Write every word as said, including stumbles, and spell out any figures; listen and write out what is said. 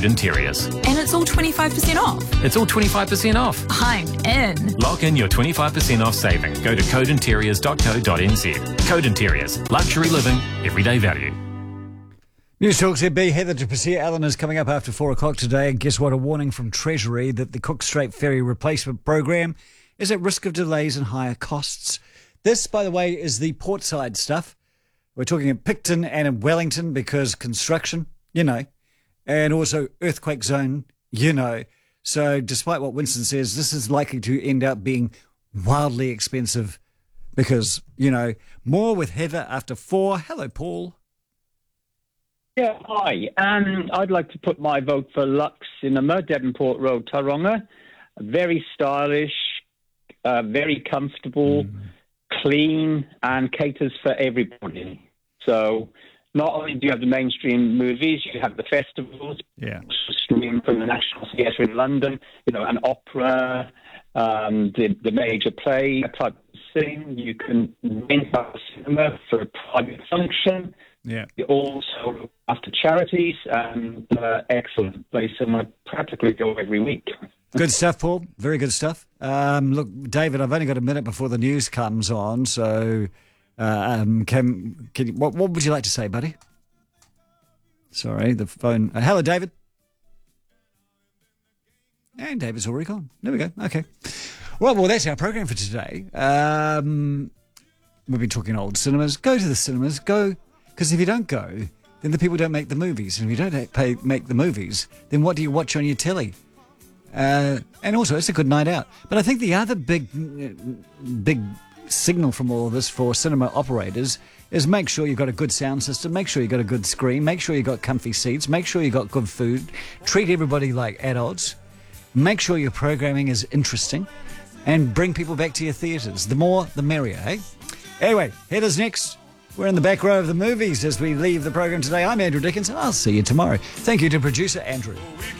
Code Interiors. And it's all twenty-five percent off. It's all twenty-five percent off. I'm in. Lock in your twenty-five percent off saving. Go to code interiors dot co dot n z. Code Interiors. Luxury living, everyday value. News Talk Z B, Heather du Plessis Allen is coming up after four o'clock today. And guess what? A warning from Treasury that the Cook Strait Ferry replacement program is at risk of delays and higher costs. This, by the way, is the portside stuff. We're talking in Picton and in Wellington because construction, you know, and also earthquake zone, you know. So despite what Winston says, this is likely to end up being wildly expensive because, you know, more with Heather after four. Hello, Paul. Yeah, hi. Um, I'd like to put my vote for Lux Cinema, Devonport Road, Tauranga. Very stylish, uh, very comfortable. Mm. Clean and caters for everybody. So not only do you have the mainstream movies, you have the festivals, yeah, stream from the National Theatre in London, you know, an opera, um, the, the major play type of thing. You can rent out a cinema for a private function. Yeah. You also look after charities and uh, excellent place, and I practically go every week. Good stuff, Paul. Very good stuff. Um, look, David, I've only got a minute before the news comes on, so uh, um, can, can you, what, what would you like to say, buddy? Sorry, the phone. Uh, hello, David. And David's already gone. There we go. Okay. Well, well, that's our program for today. Um, we've been talking old cinemas. Go to the cinemas. Go, because if you don't go, then the people don't make the movies. And if you don't pay, make the movies, then what do you watch on your telly? Uh, and also, it's a good night out. But I think the other big, big signal from all of this for cinema operators is make sure you've got a good sound system, make sure you've got a good screen, make sure you've got comfy seats, make sure you've got good food, treat everybody like adults, make sure your programming is interesting, and bring people back to your theatres. The more, the merrier, eh? Anyway, Heather's next. We're in the back row of the movies as we leave the program today. I'm Andrew Dickinson. I'll see you tomorrow. Thank you to producer Andrew.